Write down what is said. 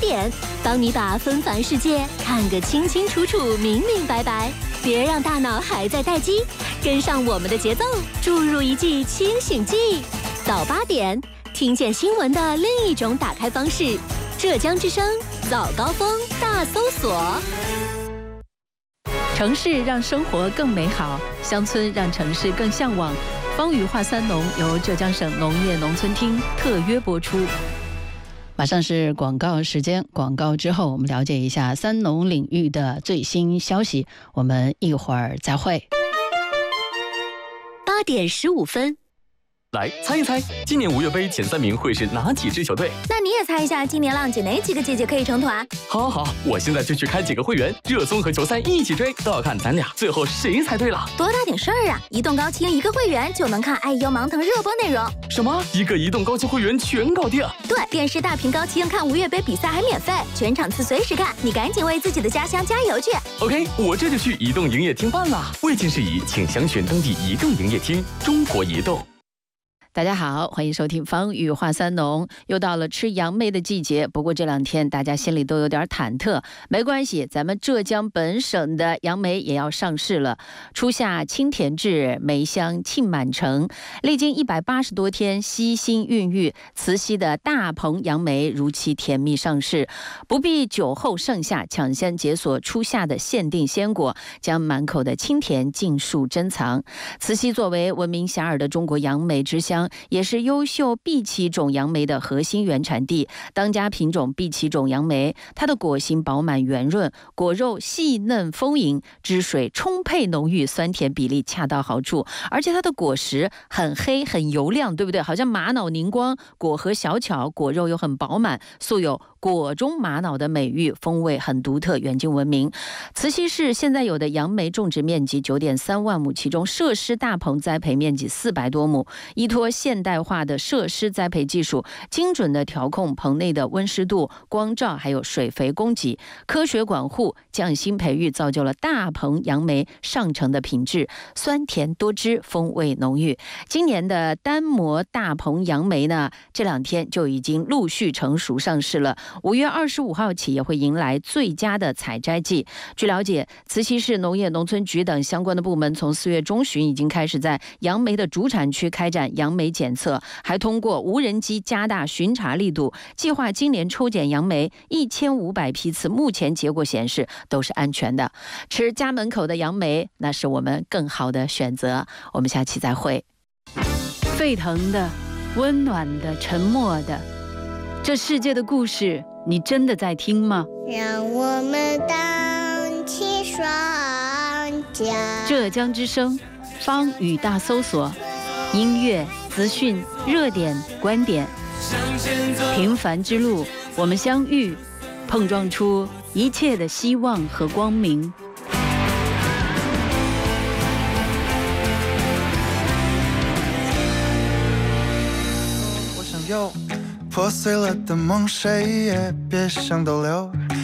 点，帮你把纷繁世界看个清清楚楚、明明白白。别让大脑还在待机，跟上我们的节奏，注入一剂清醒剂。早8点，听见新闻的另一种打开方式。浙江之声早高峰大搜索。 城市让生活更美好，乡村让城市更向往。方语话三农由浙江省农业农村厅特约播出。马上是广告时间，广告之后我们了解一下三农领域的最新消息，我们一会儿再会。 8点15分。 来猜一猜，今年5月杯前3名会是哪几支球队？ 那你也猜一下，今年浪姐哪几个姐姐可以成团？ 好，我现在就去开几个会员，热搜和球赛一起追，都要看咱俩最后谁猜对了。 多大点事儿啊！移动高清1个会员就能看爱优芒腾热播内容。 什么？一个移动高清会员全搞定？ 对，电视大屏高清看5月杯比赛还免费，全场次随时看，你赶紧为自己的家乡加油去。 OK， 我这就去移动营业厅办了。未经事宜，请详选登记移动营业厅。中国移动。 大家好，欢迎收听方语话三农。又到了吃杨梅的季节，不过这2天大家心里都有点忐忑。没关系，咱们浙江本省的杨梅也要上市了。初夏清甜至，梅香沁满城。历经180多天悉心孕育，慈溪的大棚杨梅如期甜蜜上市。不必久候盛夏，抢先解锁初夏的限定鲜果，将满口的清甜尽数珍藏。慈溪作为闻名遐迩的中国杨梅之乡，也是优秀碧琪种杨梅的核心原产地。当家品种碧琪种杨梅，它的果形饱满圆润，果肉细嫩丰盈，汁水充沛浓郁，酸甜比例恰到好处，而且它的果实很黑很油亮，对不对？好像玛瑙凝光，果核小巧，果肉又很饱满，素有果中玛瑙的美誉，风味很独特，远近闻名。慈溪市现在有的杨梅种植面积9.3万亩，其中设施大棚栽培面积400多亩，依托现代化的设施栽培技术，精准的调控棚内的温湿度、光照还有水肥供给，科学管护，匠心培育，造就了大棚杨梅上乘的品质，酸甜多汁，风味浓郁。今年的单模大棚杨梅呢，这2天就已经陆续成熟上市了。5月25号起也会迎来最佳的采摘季。据了解，慈溪市农业农村局等相关的部门从4月中旬已经开始在杨梅的主产区开展杨梅检测，还通过无人机加大巡查力度，计划今年抽检杨梅1500批次，目前结果显示都是安全的。吃家门口的杨梅，那是我们更好的选择。我们下期再会。沸腾的、温暖的、沉默的，这世界的故事，你真的在听吗？ 让我们荡起双桨。 浙江之声，方语大搜索，音乐、资讯、热点、观点，平凡之路，我们相遇，碰撞出一切的希望和光明。 我想有破碎了的梦，谁也别想逗留。